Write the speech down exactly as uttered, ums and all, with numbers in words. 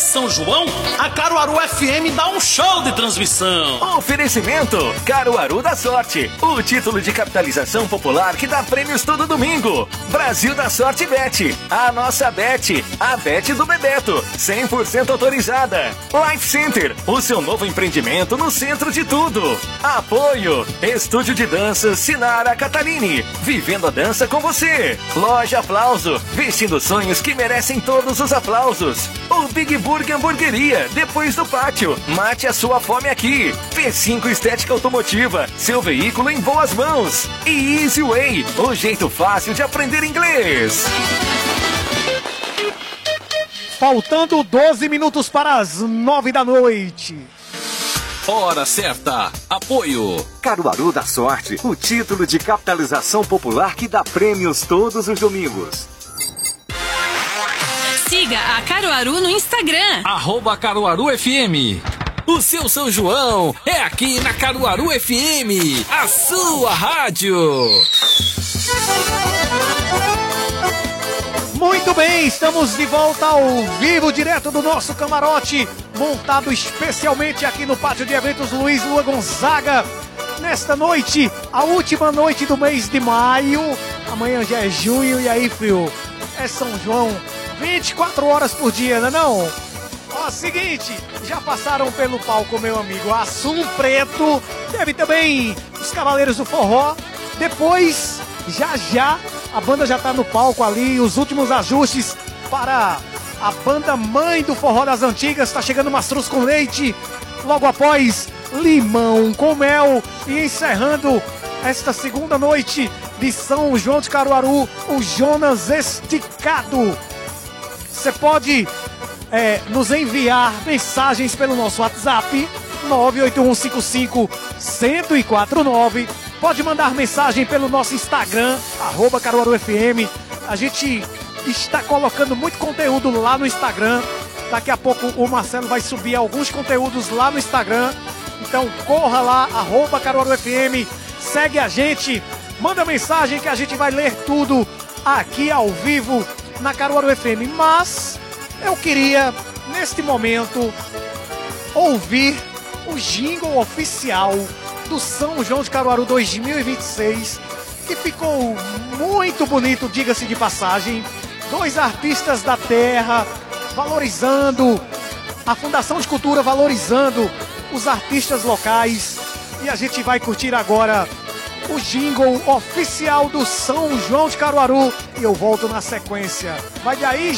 São João, a Caruaru F M dá um show de transmissão. Oferecimento Caruaru da Sorte, o título de capitalização popular que dá prêmios todo domingo. Brasil da Sorte Bet, a nossa Bet, a Bet do Bebeto, cem por cento autorizada. Life Center, o seu novo empreendimento no centro de tudo. Apoio, Estúdio de Danças Sinara Catalini, vivendo a dança com você. Loja Aplauso, vestindo sonhos que merecem todos os aplausos. O Big Burger Hamburgueria, depois do pátio, mate a sua fome aqui. P cinco Estética Automotiva, seu veículo em boas mãos. E Easy Way, o jeito fácil de aprender inglês. Faltando doze minutos para as nove da noite. Hora certa. Apoio Caruaru da Sorte, o título de capitalização popular que dá prêmios todos os domingos. Siga a Caruaru no Instagram. Arroba Caruaru F M. O seu São João é aqui na Caruaru F M, a sua rádio. Muito bem, estamos de volta ao vivo, direto do nosso camarote, montado especialmente aqui no Pátio de Eventos Luiz Lua Gonzaga. Nesta noite, a última noite do mês de maio, amanhã já é junho, e aí, frio, é São João, vinte e quatro horas por dia, não é não? Ó, seguinte, já passaram pelo palco meu amigo Assum Preto, teve também os Cavaleiros do Forró, depois, já já, a banda já tá no palco ali, os últimos ajustes para a banda mãe do Forró das Antigas, tá chegando Mastruz com Leite, logo após Limão com Mel, e encerrando esta segunda noite de São João de Caruaru, o Jonas Esticado. Você pode é, nos enviar mensagens pelo nosso WhatsApp nove oito um cinco cinco um zero quatro nove. Pode mandar mensagem pelo nosso Instagram, arroba Caruaru F M. A gente está colocando muito conteúdo lá no Instagram. Daqui a pouco o Marcelo vai subir alguns conteúdos lá no Instagram. Então corra lá, arroba Caruaru F M. Segue a gente, manda mensagem que a gente vai ler tudo aqui ao vivo na Caruaru F M. Mas eu queria, neste momento, ouvir o jingle oficial do São João de Caruaru dois mil e vinte e seis, que ficou muito bonito, diga-se de passagem. Dois artistas da terra valorizando, a Fundação de Cultura valorizando os artistas locais. E a gente vai curtir agora o jingle oficial do São João de Caruaru. E eu volto na sequência. Vai daí,